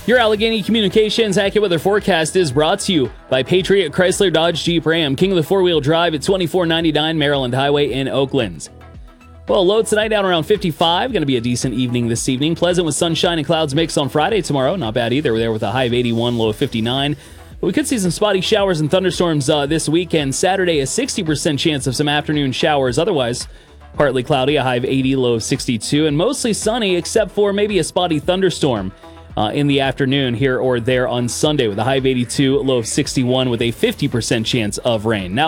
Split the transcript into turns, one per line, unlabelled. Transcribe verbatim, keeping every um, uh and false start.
Your Allegheny Communications AccuWeather forecast is brought to you by Patriot Chrysler Dodge Jeep Ram, king of the four-wheel drive at twenty-four ninety-nine Maryland Highway in Oakland. Well, low tonight down around fifty-five. Going to be a decent evening this evening. Pleasant with sunshine and clouds mix on Friday tomorrow. Not bad either. We're there with a high of eighty-one, low of fifty-nine. But we could see some spotty showers and thunderstorms uh, this weekend. Saturday, a sixty percent chance of some afternoon showers. Otherwise, partly cloudy, a high of eighty, low of sixty-two. And mostly sunny except for maybe a spotty thunderstorm Uh, in the afternoon here or there on Sunday with a high of eighty-two, low of sixty-one with a fifty percent chance of rain. Now